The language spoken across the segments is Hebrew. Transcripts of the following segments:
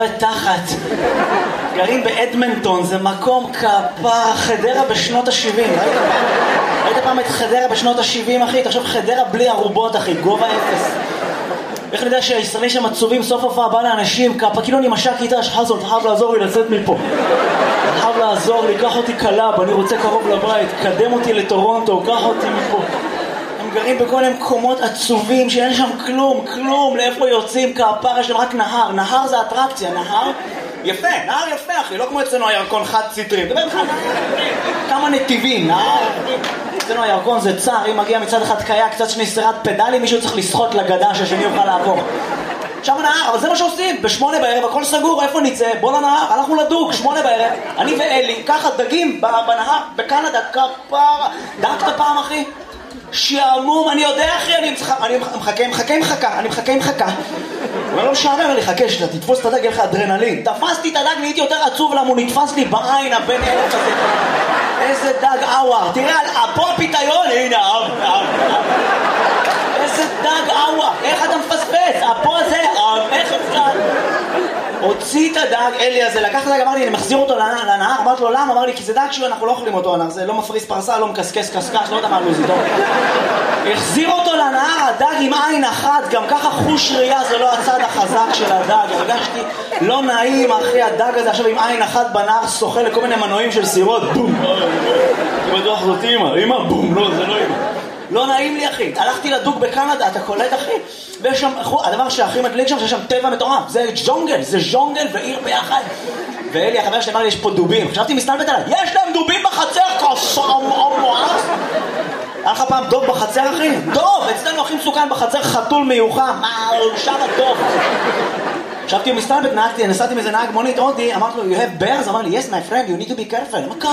תחת. גרים באדמנטון, זה מקום כפר, חדרה בשנות ה-70. ראית פעם את חדרה בשנות ה-70, אחי? תחשוב חדרה בלי ערובות, אחי, גובה אפס. איך אני יודע שהישראלים שם עצובים, סוף הופעה בא לאנשים, כאילו אני משק איתה, שחזון, אתה חייב לעזור לי לצאת מפה. אתה חייב לעזור לי, קח אותי קלאב, אני רוצה קרוב לבית, קדם אותי לטורונטו, קח אותי מפה. הם גרים בכל מיני מקומות עצובים שאין שם כלום, לאיפה יוצאים כפר, יש להם רק נהר, נהר זה אטרקציה, נהר יפה, נהר יפה אחי, לא כמו אצלנו הירקון חד סטרים, דבר לך, כמה נתיבים, נהר, אצלנו הירקון זה צער, אם מגיע מצד אחד קייק, קצת שני סרט פדלים, מישהו צריך לשחות לגדה שהשני יוכל לעבור. שם נהר, אבל זה מה שעושים, ב8 בערב, הכל סגור, איפה נצא? בוא לנהר, הלכנו לדוג, 8 בערב, אני ואלי, ככה דגים בנהר, בקנדה, כפרה, דגת פעם אחי? שעמום, אני יודע אחי, אני מחכה. אבל לא משעמם, אני חכה שאתה תתפוס את הדג, יהיה לך אדרנלין. תפסתי את הדג, נהייתי יותר עצוב למה הוא נתפס לי בעין הבן אלף הזה. איזה דג אוואר, תראה, פה הפיתיון, הנה, איזה דג אוואר, איך אתה מפספס? פה זה, איך אפשר? הוציא את הדג, אלי הזה, לקח את הדג, אמר לי, אני מחזיר אותו לנהר, אמרתי לו, למה? אמר לי, כי זה דג שהוא, אנחנו לא אוכלים אותו, זה לא מפריס פרסה, לא מקסקס, לא יודע מה לוזי, טוב. החזיר אותו לנהר, הדג עם עין אחת, גם ככה חוש ראייה, זה לא הצד החזק של הדג, הרגשתי לא נעים, אחי, הדג הזה עכשיו עם עין אחת בנהר, שוחה לכל מיני מנועים של סירות, בום, בטוח זאת אמא, בום, לא, זה לא אמא. לא נעים לי אחי, הלכתי לדוג בקנדה, אתה קולט אחי? ויש שם, הדבר שהכי מדליק שם, שיש שם טבע מטורף, זה ז'ונגל ועיר ביחד. ואלי, החבר שלי אמר לי, יש פה דובים, חשבתי מסתלבט עליי, יש להם דובים בחצר, מואס. היה לך פעם דוב בחצר אחי? דוב, אצלנו הכי מסוכן בחצר, חתול מיוחם, שם הדוב. חשבתי הוא מסתלבט, נסעתי מזה נהג מונית הודי, אמרתי לו, you have bears? אמר לי, yes my friend, you need to be careful.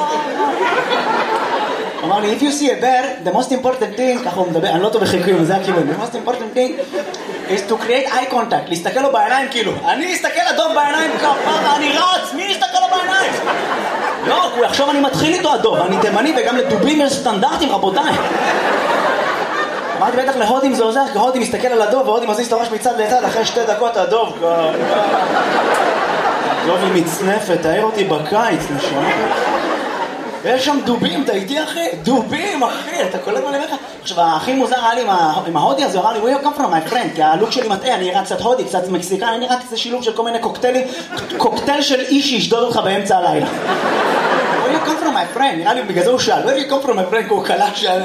אמר לי, if you see a bear, the most important thing, ככה הוא מדבר, אני לא טוב בחיקויים, זה הכיוון, the most important thing is to create eye contact, להסתכל לו בעיניים כאילו, אני אסתכל לדוב בעיניים כפרה, אני רץ, מי יסתכל לו בעיניים? לא, הוא יחשוב אני מתחיל איתו הדוב, אני תימני וגם לדובים יש סטנדרטים רבותיי. אמרתי בטח להודים זה עוזר, כי הודים מסתכל על הדוב והודים מזיז את הראש מצד לצד, אחרי 2 דקות הדוב הדוב היא מצנפת, תאר אותי בקיץ נשמע. ויש שם דובים, אתה איתי אחי? דובים אחי, אתה קולט מה אני אומר לך? עכשיו הכי מוזר היה לי עם ההודי הזה, הוא אמר לי where you come from my friend, כי הלוק שלי מטעה, אני נראה קצת הודי, קצת מקסיקן, אני נראה קצת שילוב של כל מיני קוקטיילים, קוקטייל של איש שישדוד אותך באמצע הלילה. where you come from my friend, נראה לי בגלל זה הוא שאל, where you come from my friend, כי הוא קלט שאל...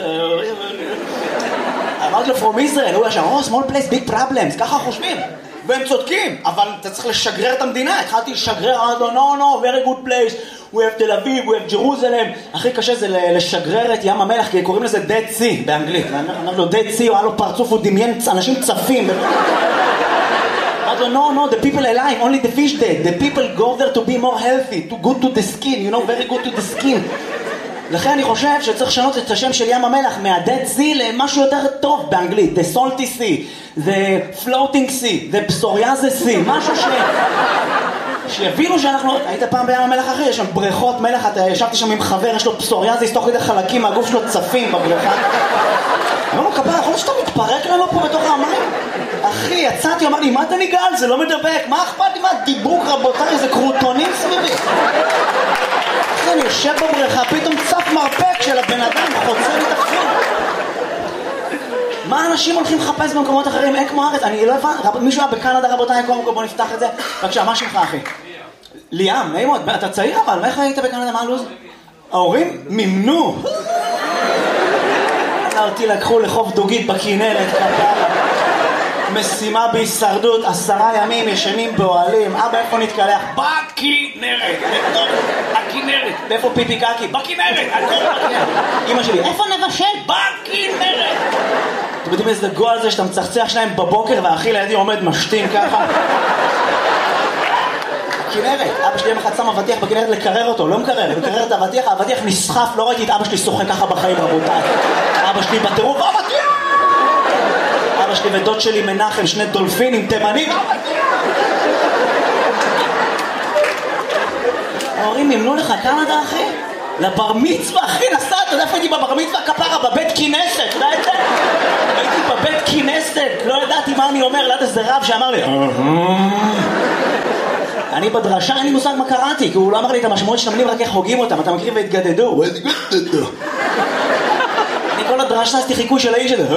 אמרתי לו from Israel, הוא ישר, oh small place, big problems, ככה חושבים. והם צודקים, אבל אתה צריך לשגרר את המדינה, התחלתי לשגרר, אמרתי לו, no, very good place, we have תל אביב, we have Jerusalem, הכי קשה זה לשגרר את ים המלח, כי קוראים לזה Dead Sea באנגלית, אמרתי לו, Dead Sea, הוא היה לו פרצוף, הוא דמיין אנשים צפים, אמרתי לו, no, the people alive, only the fish dead, the people go there to be more healthy, to good to the skin, you know, very good to the skin. לכן אני חושב שצריך לשנות את השם של ים המלח מה-Dead Sea למשהו יותר טוב באנגלית, the salty sea, the floating sea, the psoriasis sea, משהו שיבינו שאנחנו... היית פעם בים המלח אחי, יש שם בריכות מלח, אתה ישבתי שם עם חבר, יש לו פסוריאזיס, תוך כדי חלקים מהגוף שלו צפים בבריכה. אמרנו כפרה, יכול להיות שאתה מתפרק לנו פה בתוך המים? אחי, יצאתי, אמר לי, מה אתה ניגל? זה לא מדבק, מה אכפת לי? מה דיבוק רבותיי, זה קרוטונים סביבי. אחי, אני יושב בבריכה, פתאום צף מרפק של הבן אדם, חוצה לי תחזיר. מה אנשים הולכים לחפש במקומות אחרים? אין כמו ארץ, אני לא הבן, מישהו היה בקנדה רבותיי, בוא נפתח את זה. בבקשה, מה שלך אחי? ליאם, נעים מאוד, אתה צעיר אבל, איך היית בקנדה, מה הלוז? ההורים מימנו. אותי לקחו לחוף דוגית בכינרת, משימה בהישרדות, 10 ימים ישנים באוהלים, אבא איפה נתקלח? בכינרת, בתוך הכינרת. ואיפה פיפי קקי? בכינרת, הכל בכינרת. אמא שלי, איפה נבשל? בכינרת. אתם יודעים איזה גול זה שאתה מצחצח שלהם בבוקר והאחי לידי עומד משתין ככה? בכינרת, אבא שלי יום אחד שם אבטיח בכינרת לקרר אותו, לא מקרר, לקרר את האבטיח, האבטיח נסחף, לא ראיתי את אבא שלי שוחק ככה בחיים רבותיי. אבא שלי בטירוף, אבטיח! אבא שלי ודוד שלי מנחם, 2 דולפינים תימנים, ההורים מימנו לך קנדה אחי? לבר מצווה אחי, נסעת, אתה יודע איפה הייתי בבר מצווה כפרה? בבית כנסת, אתה יודע את זה? הייתי בבית כנסת, לא ידעתי מה אני אומר, ליד איזה רב שאמר לי אני בדרשה אין לי מושג מה קראתי, כי הוא לא אמר לי את המשמעות של המילים, רק איך הוגים אותם, אתה מכיר והתגדדו. אני כל הדרשה עשיתי חיקוי של האיש הזה.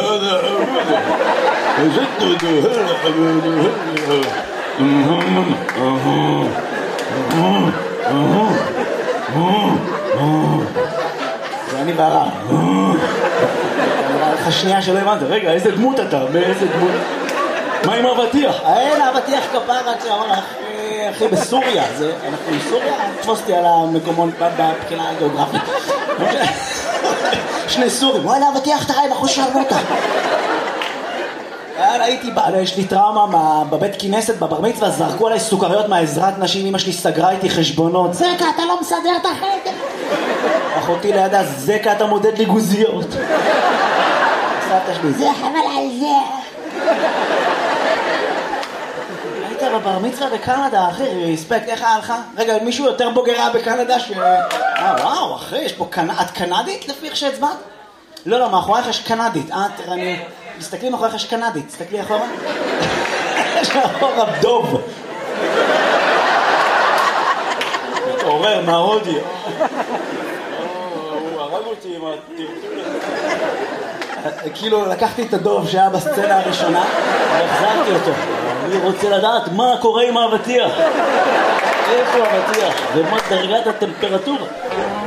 זה אני והרב. לך שנייה שלא הבנת, רגע, איזה דמות אתה? באיזה דמות? מה עם אבטיח? אין, אבטיח כפרה, כשאמר אחי בסוריה, אנחנו בסוריה, תפוסתי על המקומון בבחינה הגיאוגרפית. שני סורים, וואלה אבטיח תראה, אנחנו שרנו אותה. הייתי, יש לי טראומה בבית כנסת, בבר מצווה, זרקו עליי סוכריות מהעזרת נשים, אמא שלי סגרה איתי חשבונות. זקה, אתה לא מסדר את החדר. אחותי לידה, זקה, אתה מודד לי גוזיות. סבתא שלי, זה חבל על זה. היית בבר מצווה בקנדה, אחי, הספק, איך היה לך? רגע, מישהו יותר בוגרה בקנדה ש... וואו, אחי, יש פה את קנדית לפי איך שהצבעת? לא, מאחורייך יש קנדית. אני... תסתכלי מאחוריך יש קנדית, תסתכלי אחורה. יש אחורה דוב. מתעורר מההודי. הוא הרג אותי עם הטרטול הזה. כאילו לקחתי את הדוב שהיה בסצנה הראשונה והחזרתי אותו. אני רוצה לדעת מה קורה עם האבטיח. איפה האבטיח? ומה דרגת הטמפרטורה?